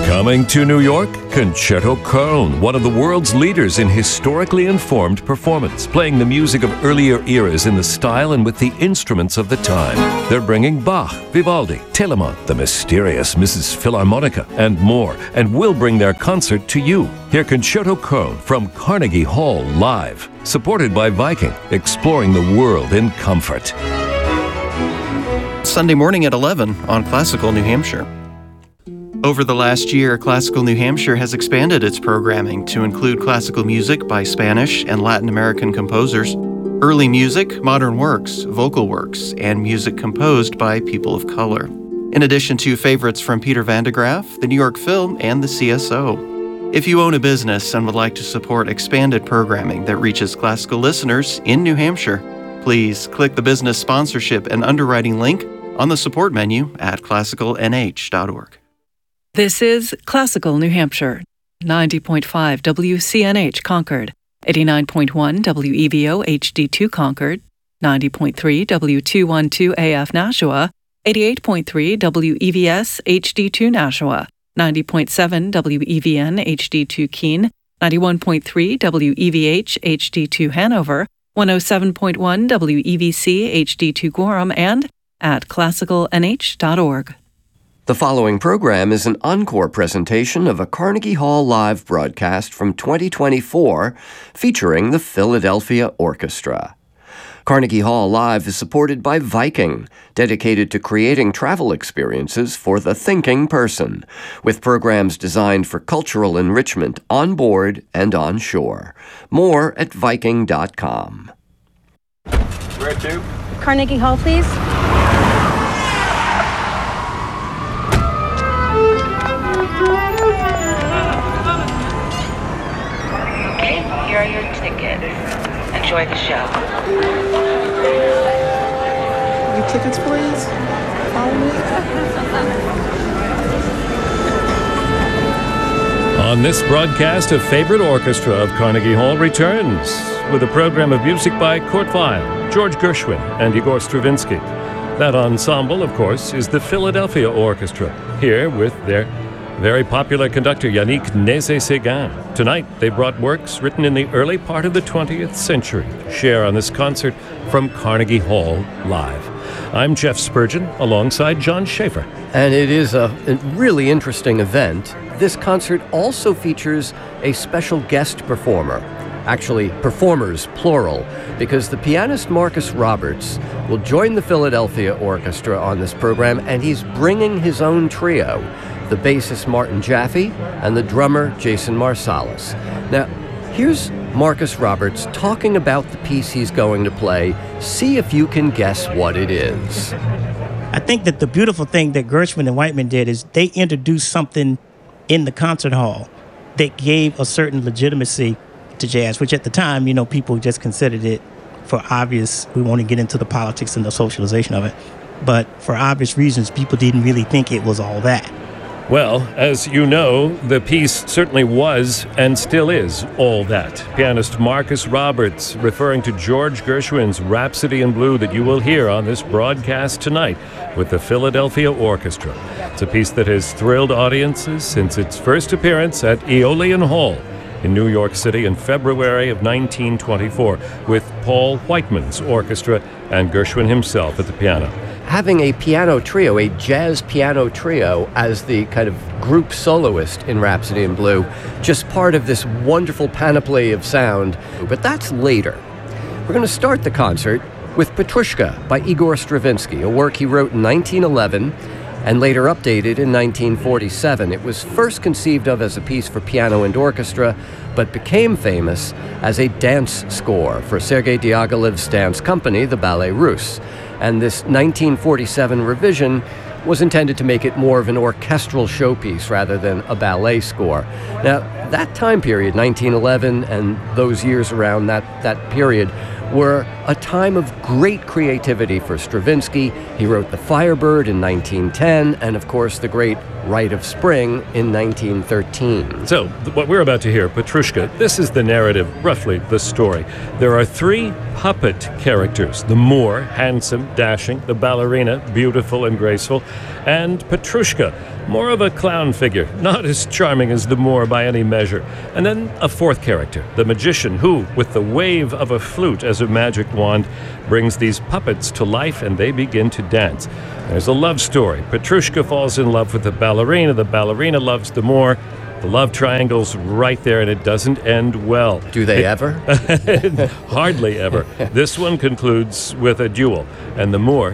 Coming to New York, Concerto Köln, one of the world's leaders in historically informed performance, playing the music of earlier eras in the style and with the instruments of the time. They're bringing Bach, Vivaldi, Telemann, the mysterious Mrs. Philharmonica, and more, and will bring their concert to you. Hear Concerto Köln from Carnegie Hall live, supported by Viking, exploring the world in comfort. Sunday morning at 11 on Classical New Hampshire. Over the last year, Classical New Hampshire has expanded its programming to include classical music by Spanish and Latin American composers, early music, modern works, vocal works, and music composed by people of color, in addition to favorites from Peter Van de Graaff, the New York Film, and the CSO. If you own a business and would like to support expanded programming that reaches classical listeners in New Hampshire, please click the business sponsorship and underwriting link on the support menu at classicalnh.org. This is Classical New Hampshire, 90.5 WCNH Concord, 89.1 WEVO HD2 Concord, 90.3 W212 AF Nashua, 88.3 WEVS HD2 Nashua, 90.7 WEVN HD2 Keene, 91.3 WEVH HD2 Hanover, 107.1 WEVC HD2 Gorham, and at classicalnh.org. The following program is an encore presentation of a Carnegie Hall Live broadcast from 2024 featuring the Philadelphia Orchestra. Carnegie Hall Live is supported by Viking, dedicated to creating travel experiences for the thinking person, with programs designed for cultural enrichment on board and on shore. More at Viking.com. Where to? Carnegie Hall, please. Here are your tickets. Enjoy the show. Your tickets, please. Follow me. On this broadcast, a favorite orchestra of Carnegie Hall returns with a program of music by Kurt Weill, George Gershwin, and Igor Stravinsky. That ensemble, of course, is the Philadelphia Orchestra, here with their very popular conductor Yannick Nézet-Séguin. Tonight, they brought works written in the early part of the 20th century to share on this concert from Carnegie Hall Live. I'm Jeff Spurgeon, alongside John Schaefer. And it is a really interesting event. This concert also features a special guest performer. Actually, performers, plural, because the pianist Marcus Roberts will join the Philadelphia Orchestra on this program, and he's bringing his own trio, the bassist Martin Jaffe and the drummer Jason Marsalis. Now, here's Marcus Roberts talking about the piece he's going to play. See if you can guess what it is. I think that the beautiful thing that Gershwin and Whiteman did is they introduced something in the concert hall that gave a certain legitimacy to jazz, which at the time, people just considered it for obvious, we won't get into the politics and the socialization of it, but for obvious reasons, people didn't really think it was all that. Well, as you know, the piece certainly was and still is all that. Pianist Marcus Roberts referring to George Gershwin's Rhapsody in Blue that you will hear on this broadcast tonight with the Philadelphia Orchestra. It's a piece that has thrilled audiences since its first appearance at Aeolian Hall in New York City in February of 1924 with Paul Whiteman's orchestra and Gershwin himself at the piano. Having a piano trio, a jazz piano trio, as the kind of group soloist in Rhapsody in Blue, just part of this wonderful panoply of sound. But that's later. We're going to start the concert with Petrushka by Igor Stravinsky, a work he wrote in 1911 and later updated in 1947. It was first conceived of as a piece for piano and orchestra, but became famous as a dance score for Sergei Diaghilev's dance company, the Ballet Russe. And this 1947 revision was intended to make it more of an orchestral showpiece rather than a ballet score. Now, that time period, 1911, and those years around that period, were a time of great creativity for Stravinsky. He wrote The Firebird in 1910, and of course the great Rite of Spring in 1913. So, what we're about to hear, Petrushka, this is the narrative, roughly the story. There are three puppet characters: the Moor, handsome, dashing; the ballerina, beautiful and graceful; and Petrushka, more of a clown figure, not as charming as the Moor by any measure. And then a fourth character, the magician, who, with the wave of a flute as a magic wand, brings these puppets to life and they begin to dance. There's a love story. Petrushka falls in love with the ballerina loves the Moor. The love triangle's right there, and it doesn't end well. Do they ever? Hardly ever. This one concludes with a duel, and the Moor